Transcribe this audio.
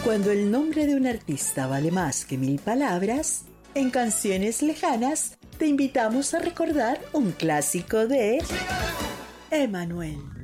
Cuando el nombre de un artista vale más que 1000 palabras, en Canciones Lejanas te invitamos a recordar un clásico de Emmanuel.